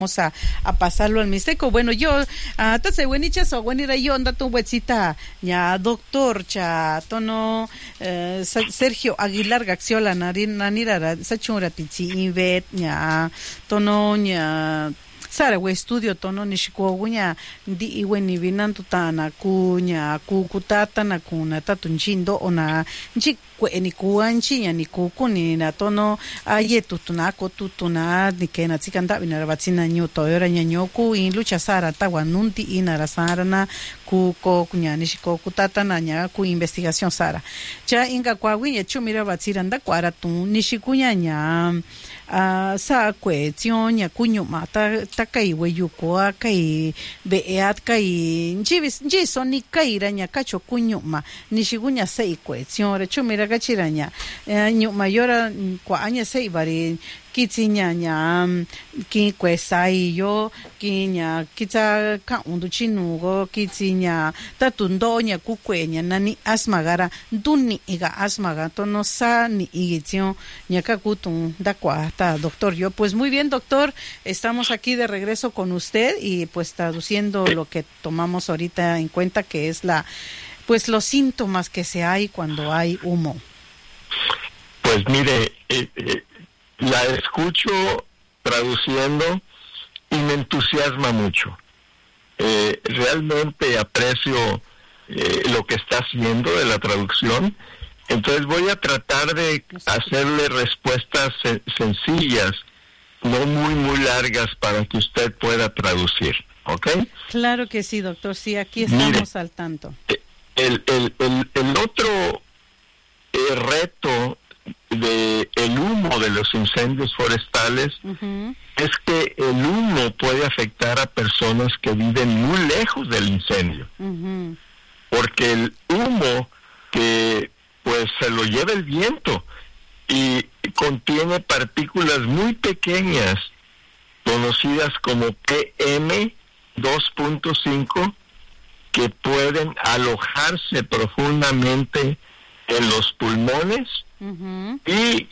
a pasarlo al Mixteco. Bueno, yo, entonces, buenichas o buenira yo, anda tu huesita, ya doctor, cha, tono, Sergio Aguilar Gaxiola, nanira, sachura tizi, invet, ya, tono, ya, Sara we estudio tono nishiko gunya di iwe ni vinantu tana kunya kukutata na kuna tatunchindo ona nchi kwe ni kuanchi ya ni kukuni na tono aye tutuna ko tutuna ni kena tsikanda binara batsina nyoto yora nyanyoku in lucha sara tawa nunti inara sara na kuko kunya nishiko kutata na nya ku investigación sara cha inga kwa gunya chumira batsiranda kwara tu nishikunya nya sa cuestión ya cuño mata takai weyukoa kai beat kai nji soni kai raña cacho cuño ma ni shiguña sei cuestión recho mira gachiraña ñu mayora cuaña sei bari kitsiña ña ki kuesai yo kiña kitsa ka undu chinugo kitsiña tatundoña kukueña nani asmagara duni iga asmaga tono sa ni igitio ña kakutun da cuata doctor yo pues muy bien doctor estamos aquí de regreso con usted y pues traduciendo lo que tomamos ahorita en cuenta que es pues los síntomas que se hay cuando hay humo. Pues mire, la escucho traduciendo y me entusiasma mucho. Realmente aprecio lo que está haciendo de la traducción. Entonces voy a tratar de hacerle respuestas sencillas, no muy largas, para que usted pueda traducir, ¿ok? Claro que sí, doctor. Sí, aquí estamos. Mire, al tanto. El otro reto de el humo de los incendios forestales es que el humo puede afectar a personas que viven muy lejos del incendio, porque el humo que pues se lo lleva el viento y contiene partículas muy pequeñas conocidas como PM2.5 que pueden alojarse profundamente en los pulmones y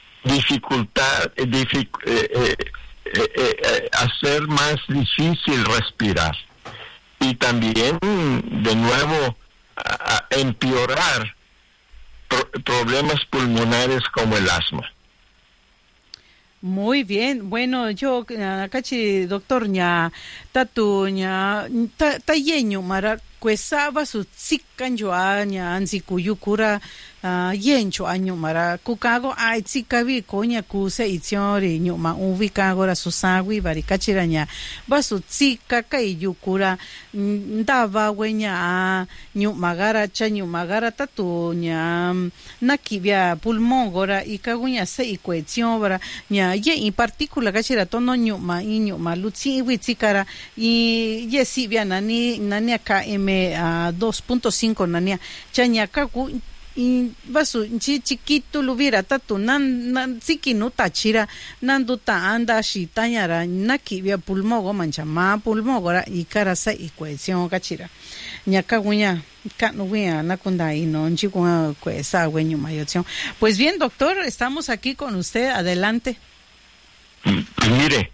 hacer más difícil respirar y también de nuevo empeorar problemas pulmonares como el asma. Muy bien, bueno, yo cachi doctor ña tatu ña tayeño mara cuesaba su tsikan yo ña ansikuyukura yencho año mara kukago ai tsikavi koña kuse itsiori ñuma ubikago ra susawi bari kachiraña basu tsika kai yukura ndava weña ñumagara cha ñumagara tatu ña nakibia pulmón gora ikaguña se ikueción bara ña ye in particular kachira tono ñuma lutsi witsikara y yesibia nani KM 2.5 nania chaña kaku y basu chiquito lo hubiera tatu nan sikinu tachira nanduta anda shitañara nakibia pulmogo manchama pulmogora y carasa y cohesión kachira ñakaguña kanuguña nakunda y no chico cuesa güeño mayoción. Pues bien, doctor, estamos aquí con usted, adelante. Mire,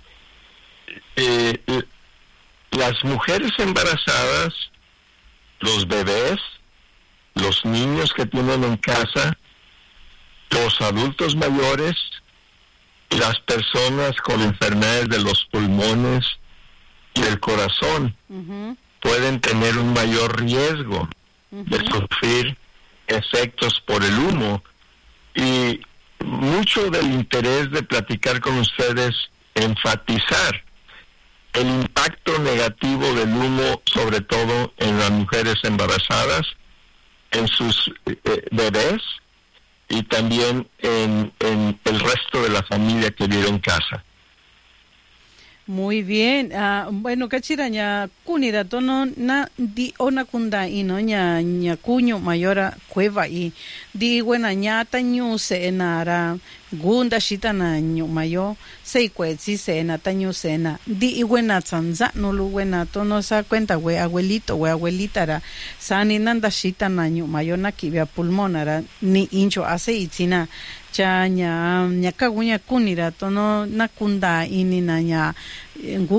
las mujeres embarazadas, los bebés, los niños que tienen en casa, los adultos mayores, las personas con enfermedades de los pulmones y del corazón pueden tener un mayor riesgo de sufrir efectos por el humo. Y mucho del interés de platicar con ustedes, enfatizar el impacto negativo del humo, sobre todo en las mujeres embarazadas, en sus bebés y también en el resto de la familia que vive en casa. Muy bien. Bueno, kachiraña kunira tono na di ona kunda ino ña kuño mayora cueva y di buena ñata ñu se enara gunda shitana ñu mayo sei cuetsi se na tañu sena di buena tsanza no lu buena tono sa cuenta we abuelito we abuelita ra sani nanda shitana ñu mayo na kibia pulmonara ni incho hace itzina cha ña kaguña kunira tono nakunda inina ña